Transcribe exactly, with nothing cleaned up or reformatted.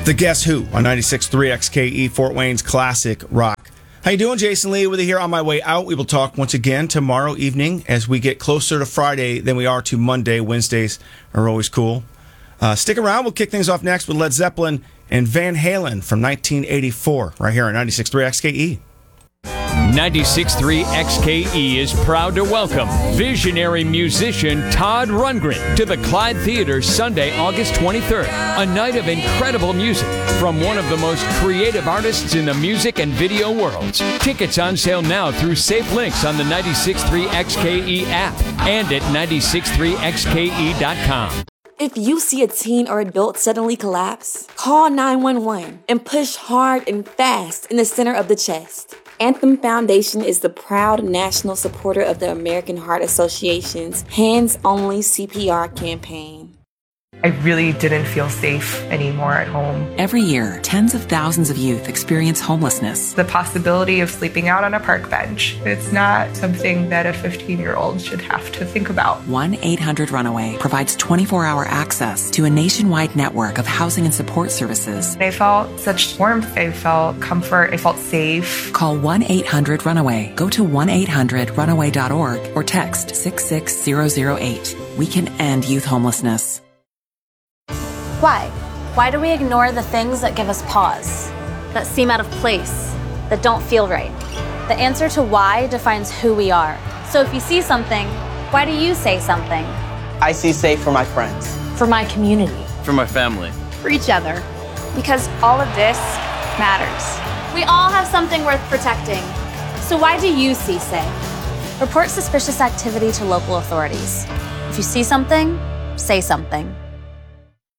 The Guess Who on ninety-six point three X K E, Fort Wayne's classic rock. How you doing? Jason Lee with you here on my way out. We will talk once again tomorrow evening as we get closer to Friday than we are to Monday. Wednesdays are always cool. Uh, stick around. We'll kick things off next with Led Zeppelin and Van Halen from nineteen eighty-four right here on ninety-six point three X K E. ninety-six point three X K E is proud to welcome visionary musician Todd Rundgren to the Clyde Theater Sunday, August twenty-third. A night of incredible music from one of the most creative artists in the music and video worlds. Tickets on sale now through Safe Links on the ninety-six point three X K E app and at ninety-six point three X K E dot com. If you see a teen or adult suddenly collapse, call nine one one and push hard and fast in the center of the chest. Anthem Foundation is the proud national supporter of the American Heart Association's Hands Only C P R campaign. I really didn't feel safe anymore at home. Every year, tens of thousands of youth experience homelessness. The possibility of sleeping out on a park bench, it's not something that a fifteen-year-old should have to think about. one eight hundred runaway provides twenty-four hour access to a nationwide network of housing and support services. I felt such warmth. I felt comfort. I felt safe. Call one eight hundred runaway. Go to one eight hundred runaway dot org or text six six zero zero eight. We can end youth homelessness. Why? Why do we ignore the things that give us pause, that seem out of place, that don't feel right? The answer to why defines who we are. So if you see something, why do you say something? I see safe for my friends. For my community. For my family. For each other. Because all of this matters. We all have something worth protecting. So why do you see safe? Report suspicious activity to local authorities. If you see something, say something.